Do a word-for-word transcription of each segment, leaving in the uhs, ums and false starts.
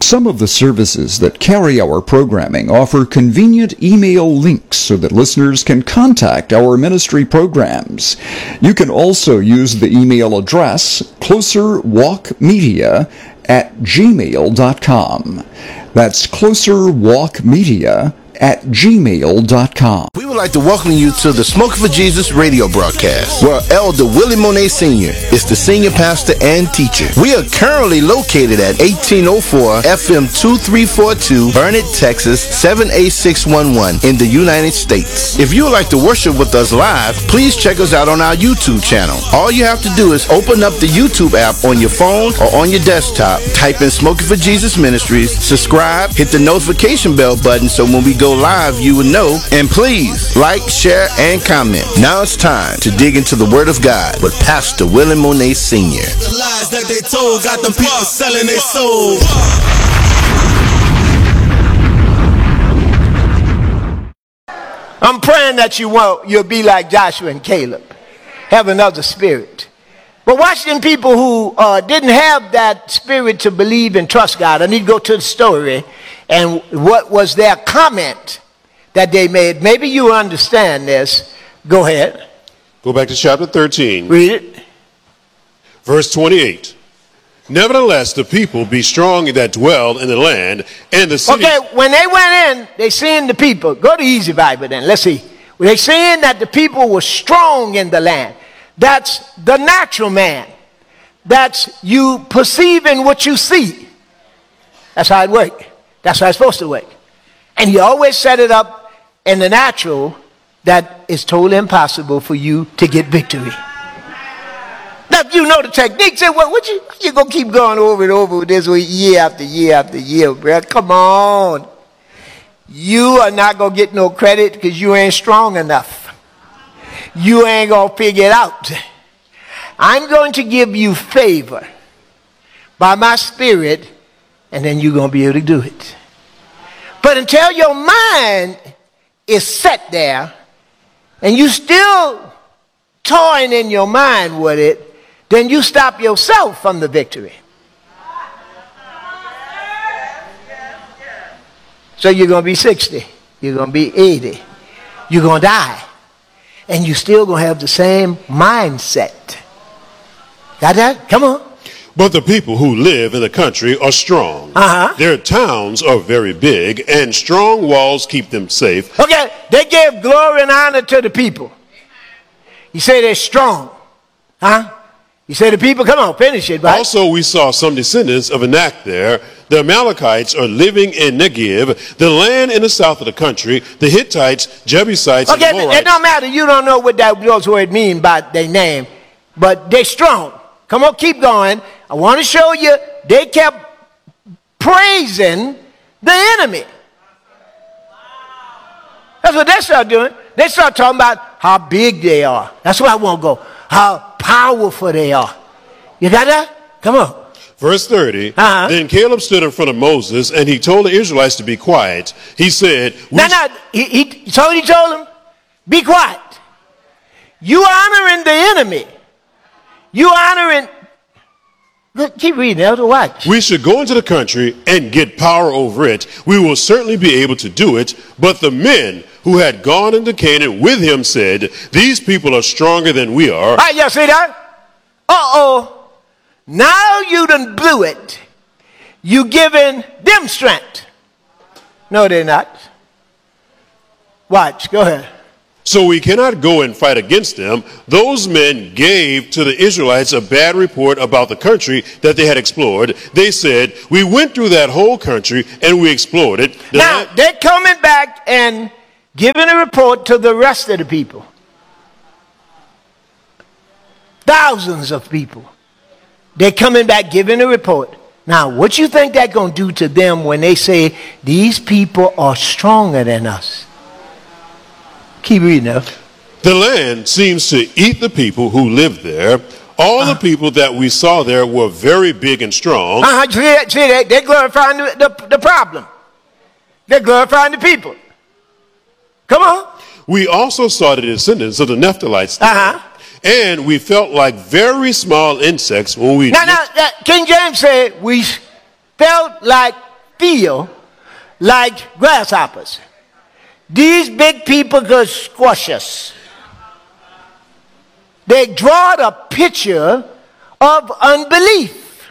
Some of the services that carry our programming offer convenient email links so that listeners can contact our ministry programs. You can also use the email address closerwalkmedia at gmail dot com. That's closerwalkmedia at gmail dot com. We would like to welcome you to the Smoke for Jesus radio broadcast, where Elder Willie Monet Senior is the senior pastor and teacher. We are currently located at eighteen oh four F M two three four two, Burnet, Texas seven eight six one one in the United States. If you would like to worship with us live, please check us out on our YouTube channel. All you have to do is open up the YouTube app on your phone or on your desktop, type in Smoking for Jesus Ministries, subscribe, hit the notification bell button so when we go live you would know, and please like, share, and comment. Now it's time to dig into the Word of God with Pastor Willie Monet Senior The lies that they told got them people selling their soul. I'm praying that you won't, you'll be like Joshua and Caleb, have another spirit. But watch them people who uh, didn't have that spirit to believe and trust God. I need to go to the story and what was their comment that they made. Maybe you understand this. Go ahead. Go back to chapter thirteen. Read it. Verse twenty-eight. Nevertheless, the people be strong that dwell in the land, and the city. Okay, when they went in, they seen the people. Go to Easy Bible then. Let's see. They seen that the people were strong in the land. That's the natural man. That's you perceiving what you see. That's how it works. That's how it's supposed to work. And he always set it up in the natural that it's totally impossible for you to get victory. Now, if you know the technique, say, well, what you, you going to keep going over and over with this year after year after year, bro? Come on. You are not going to get no credit because you ain't strong enough. You ain't going to figure it out. I'm going to give you favor by my spirit, and then you're going to be able to do it. But until your mind is set there, and you still toying in your mind with it, then you stop yourself from the victory. So you're going to be sixty. You're going to be eighty. You're going to die. And you're still going to have the same mindset. Got that? Come on. But the people who live in the country are strong. Uh-huh. Their towns are very big, and strong walls keep them safe. Okay, they gave glory and honor to the people. You say they're strong. Huh? You say the people, come on, finish it, right? Also, we saw some descendants of Anak there. The Amalekites are living in Negev, the land in the south of the country, the Hittites, Jebusites, okay, and Amorites. It don't matter. You don't know what that, those words mean by their name, but they're strong. Come on, keep going. I want to show you they kept praising the enemy. That's what they start doing. They start talking about how big they are. That's where I want to go. How powerful they are. You got that? Come on. Verse thirty, uh-huh. Then Caleb stood in front of Moses, and he told the Israelites to be quiet. He said, No, no, he, he, so he told them, be quiet. You honoring the enemy. You honoring, look, keep reading, Elder, watch. We should go into the country and get power over it. We will certainly be able to do it. But the men who had gone into Canaan with him said, these people are stronger than we are. All right, y'all see that? Uh-oh. Now you done blew it. You giving them strength. No, they're not. Watch, go ahead. So we cannot go and fight against them. Those men gave to the Israelites a bad report about the country that they had explored. They said, we went through that whole country and we explored it. The now, land- they're coming back and giving a report to the rest of the people. Thousands of people. They're coming back giving a report. Now, what you think that's going to do to them when they say, these people are stronger than us? Keep reading now. The land seems to eat the people who live there. All uh, the people that we saw there were very big and strong. Uh-huh. See, see they, they're glorifying the, the, the problem. They're glorifying the people. Come on. We also saw the descendants of the Nephtalites there. Uh-huh. And we felt like very small insects when we... Now, now, uh, King James said we felt like feel like grasshoppers. These big people could squash us. They draw a picture of unbelief.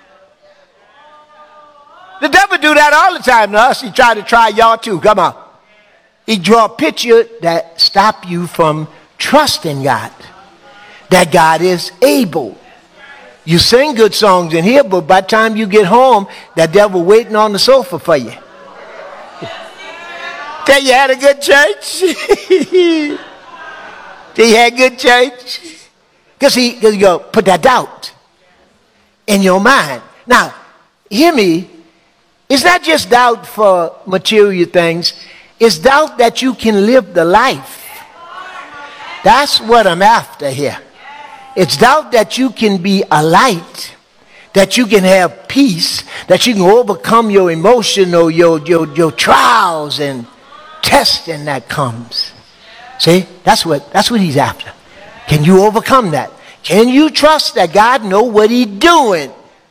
The devil do that all the time to us. He try to try y'all too. Come on. He draw a picture that stop you from trusting God. That God is able. You sing good songs in here, but by the time you get home, that devil waiting on the sofa for you. Tell you had a good church. Tell you had good church. Because he, cause he go, put that doubt in your mind. Now, hear me. It's not just doubt for material things. It's doubt that you can live the life. That's what I'm after here. It's doubt that you can be a light, that you can have peace, that you can overcome your emotional, your, your, your trials and testing that comes. See, that's what, that's what he's after. Can you overcome that? Can you trust that God know what he's doing?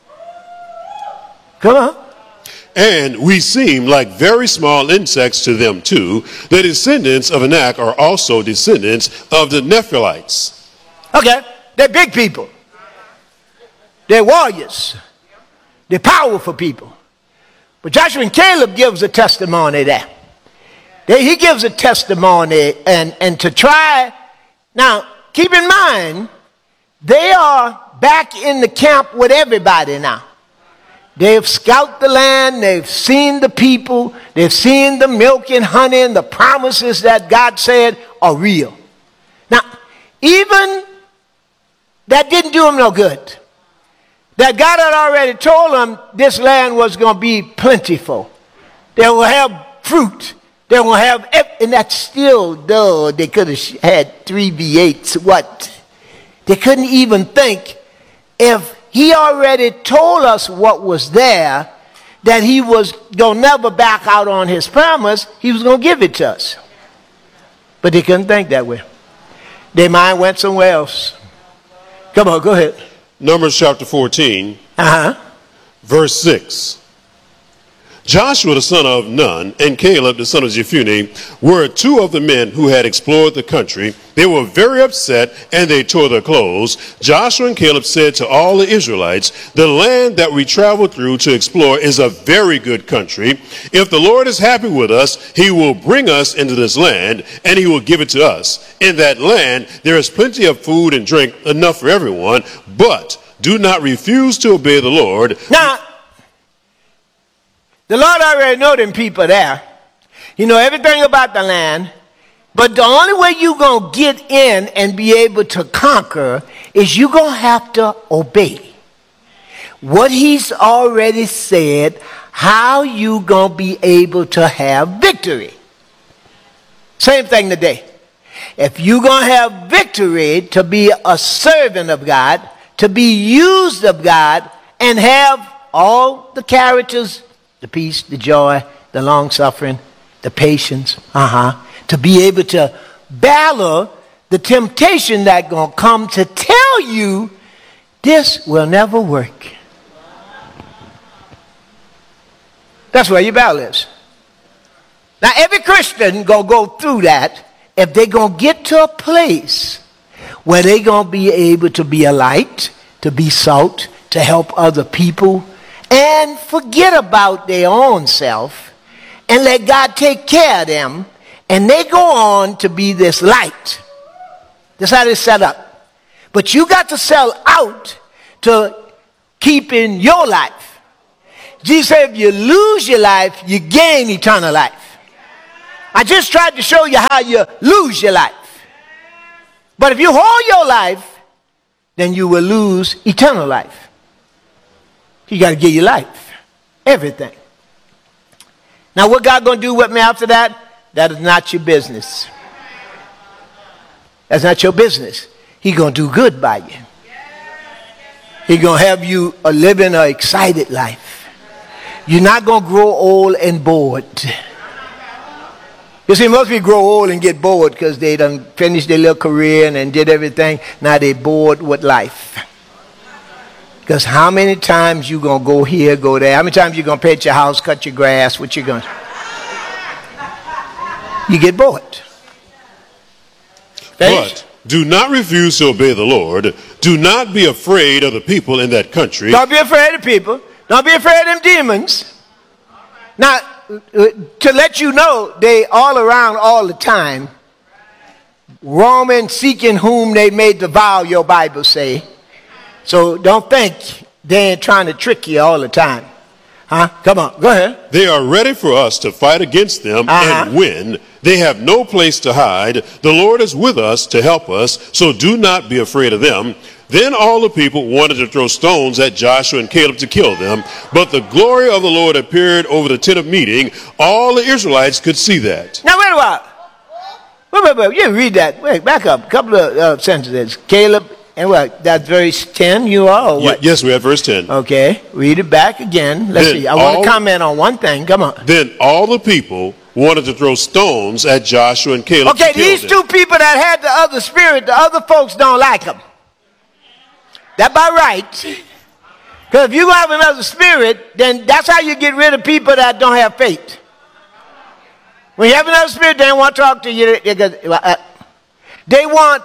Come on. And we seem like very small insects to them too. The descendants of Anak are also descendants of the Nephilites. Okay. They're big people. They're warriors. They're powerful people. But Joshua and Caleb gives a testimony there. They, he gives a testimony and, and to try. Now, keep in mind, they are back in the camp with everybody now. They've scouted the land. They've seen the people. They've seen the milk and honey and the promises that God said are real. Now, even that didn't do them no good. That God had already told them this land was going to be plentiful. They will have fruit. They will have, and that's still, though, they could have had three V eights. What? They couldn't even think if he already told us what was there, that he was going to never back out on his promise, he was going to give it to us. But they couldn't think that way. Their mind went somewhere else. Come on, go ahead. Numbers chapter fourteen, uh-huh. verse six. Joshua the son of Nun and Caleb the son of Jephunneh were two of the men who had explored the country. They were very upset and they tore their clothes. Joshua and Caleb said to all the Israelites, the land that we traveled through to explore is a very good country. If the Lord is happy with us, he will bring us into this land and he will give it to us. In that land, there is plenty of food and drink, enough for everyone, but do not refuse to obey the Lord. Now, the Lord already know them people there. He know everything about the land. But the only way you're going to get in and be able to conquer is you're going to have to obey what he's already said, how you going to be able to have victory. Same thing today. If you're going to have victory to be a servant of God, to be used of God, and have all the characters, the peace, the joy, the long-suffering, the patience, uh-huh, to be able to battle the temptation that's going to come to tell you this will never work. That's where your battle is. Now, every Christian going to go through that if they're going to get to a place where they're going to be able to be a light, to be salt, to help other people, and forget about their own self and let God take care of them, and they go on to be this light. That's how it's set up. But you got to sell out to keeping your life. Jesus said if you lose your life, you gain eternal life. I just tried to show you how you lose your life. But if you hold your life, then you will lose eternal life. You got to give your life, everything. Now, what God going to do with me after that? That is not your business. That's not your business. He's going to do good by you. He's going to have you a living an excited life. You're not going to grow old and bored. You see, most people grow old and get bored because they done finished their little career and, and did everything. Now they're bored with life. Because how many times you going to go here, go there? How many times you going to paint your house, cut your grass? What you going to... You get bored. But do not refuse to obey the Lord. Do not be afraid of the people in that country. Don't be afraid of people. Don't be afraid of them demons. Now, to let you know, they all around all the time, roaming, seeking whom they may devour, your Bible say. So don't think they ain't trying to trick you all the time. Huh? Come on, go ahead. They are ready for us to fight against them Uh-huh. and win. They have no place to hide. The Lord is with us to help us, so do not be afraid of them. Then all the people wanted to throw stones at Joshua and Caleb to kill them, but the glory of the Lord appeared over the tent of meeting. All the Israelites could see that. Now wait a while. Wait, wait, wait. You read that. Wait, back up. A couple of uh, sentences. Caleb, and what? That's verse ten you are, or Ye- what? yes, we have verse ten. Okay, read it back again. Let's Then see. I want all- to comment on one thing. Come on. Then all the people wanted to throw stones at Joshua and Caleb Okay, to kill these them. two people that had the other spirit, the other folks don't like them. That about right. Because if you have another spirit, then that's how you get rid of people that don't have faith. When you have another spirit, they don't want to talk to you. They want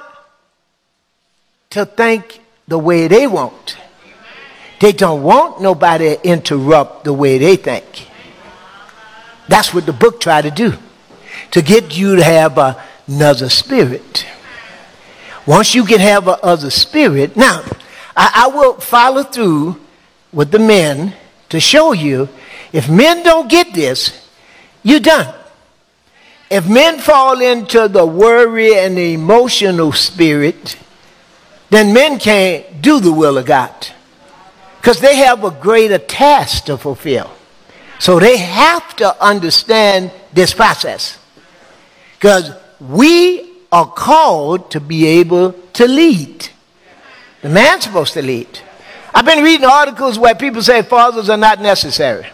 to think the way they want. They don't want nobody to interrupt the way they think. That's what the book tried to do, to get you to have a, another spirit. Once you can have a other spirit, now, I, I will follow through with the men to show you, if men don't get this, you're done. If men fall into the worry and the emotional spirit, then men can't do the will of God, because they have a greater task to fulfill. So they have to understand this process, because we are called to be able to lead. The man's supposed to lead. I've been reading articles where people say fathers are not necessary.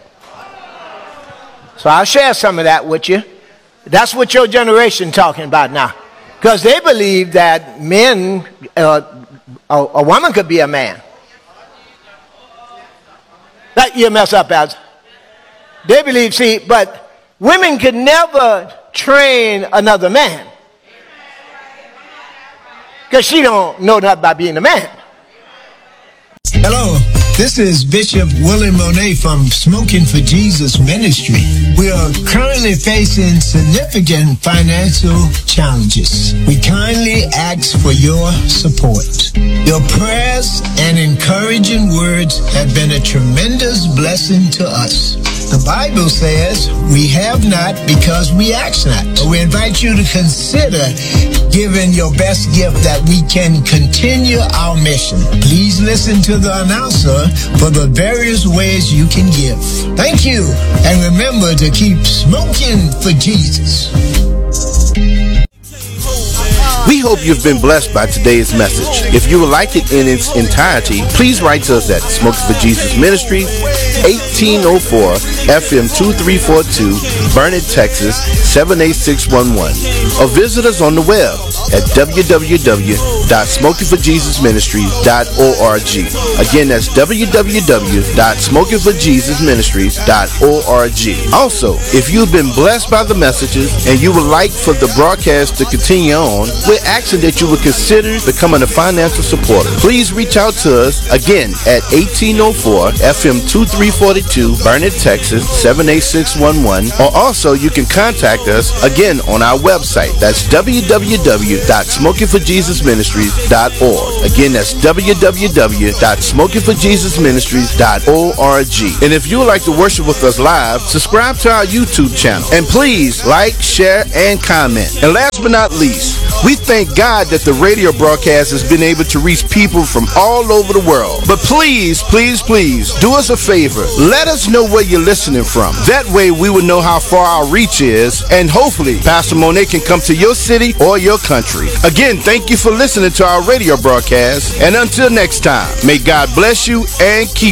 So I'll share some of that with you. That's what your generation talking about now, because they believe that men, uh, a, a woman could be a man. That you mess up as. They believe, see, but women could never train another man, because she don't know nothing about being a man. Hello, this is Bishop Willie Monet from Smoking for Jesus Ministry. We are currently facing significant financial challenges. We kindly ask for your support. Your prayers and encouraging words have been a tremendous blessing to us. The Bible says we have not because we ask not. We invite you to consider giving your best gift that we can continue our mission. Please listen to the announcer for the various ways you can give. Thank you, and remember to keep smoking for Jesus. We hope you've been blessed by today's message. If you would like it in its entirety, please write to us at Smoking for Jesus Ministry, eighteen oh four F M two three four two, Burnet, Texas seven eight six one one, or visit us on the web at w w w dot smoking for jesus ministries dot org. Again, that's w w w dot smoking for jesus ministries dot org. Also, if you've been blessed by the messages and you would like for the broadcast to continue on, we're asking that you would consider becoming a financial supporter. Please reach out to us again at eighteen oh four F M two three four two, Burnet, Texas seven eight six one one, or also you can contact us again on our website. That's w w w dot smoking for jesus ministries dot org. Again, that's w w w dot smoking for jesus ministries dot org. And if you would like to worship with us live, subscribe to our YouTube channel. And please like, share, and comment. And last but not least, we thank God that the radio broadcast has been able to reach people from all over the world. But please, please, please, do us a favor. Let us know where you're listening from. That way we will know how far our reach is, and hopefully Pastor Monet can come to your city or your country. Again, thank you for listening to our radio broadcast, and until next time, may God bless you and keep